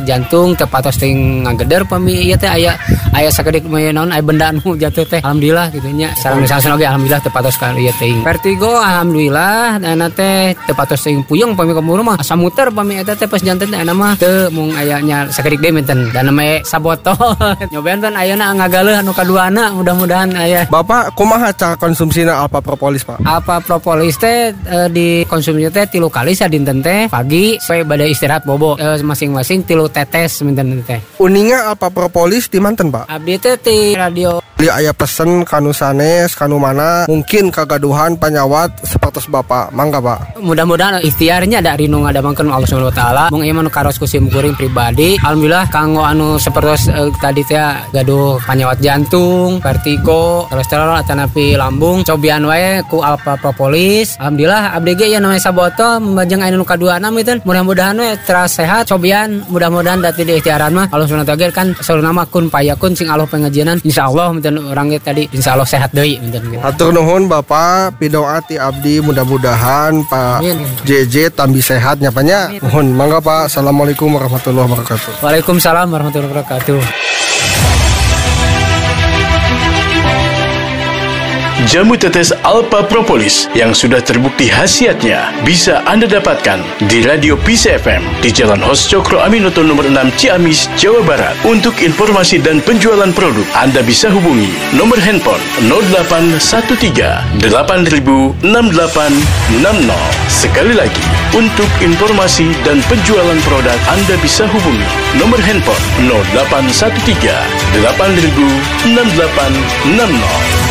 sakit jantung tepatos ting ngageder pami ieu teh aya sakedik naon aya benda anu jatuh teh alhamdulillah kitu nya sareng misalna oge alhamdulillah tepatos ka ieu teh vertigo alhamdulillah ana teh tepatos ting puyeng pami kamuru mah asa muter pami eta teh pas janten teh ana mah teu mung aya nya sakedik deui menten dan nama sabotol nyobain kan ayeuna ngagaleun anu kaduana mudah-mudahan aya. Bapak kumaha cara konsumsina alpha propolis Pak? Alpha propolis teh dikonsumsi teh 3 kali sadinten teh pagi sampai bade istirahat bobo masing-masing 3 tetes minten teh. Uninga alpha propolis di manten Pak? Abdi teh ti radio aya pesen kanu sanes kanu mana mungkin kagaduhan panyawat seperti Bapak mangga Pak. Mudah-mudahan ikhtiarnya ada rinu ngadamangkeun Allah Subhanahu wa taala mung ieu mah karos ku sim kuring pribadi alhamdulillah kanggo anu sapertos tadi teh gaduh panyawat jantung vertigo kolesterol atanapi lambung cobian wae ku alpha propolis alhamdulillah abdi ge ieu namanya sabotol membajeng anu kaduana meuteun mudah-mudahan we teras sehat cobian mudah-mudahan dati di ikhtiaran mah Allah Subhanahu wa taala kan saurna mah kun payakun sing Allah pengajianan insyaallah meuteun orang tadi insyaallah sehat deui meuteun. Hatur nuhun Bapak pidoa ti abdi mudah-mudahan Pak JJ tambi sehat nya Pak nya. Nuhun mangga Pak. Assalamualaikum warahmatullahi wabarakatuh. Waalaikumsalam warahmatullahi wabarakatuh. Jamu tetes Alpha Propolis yang sudah terbukti khasiatnya bisa Anda dapatkan di Radio Peace FM di Jalan Hos Cokro Aminoto nomor 6 Ciamis, Jawa Barat. Untuk informasi dan penjualan produk, Anda bisa hubungi nomor handphone 0813 8000 6860. Sekali lagi, untuk informasi dan penjualan produk, Anda bisa hubungi nomor handphone 0813 8000 6860.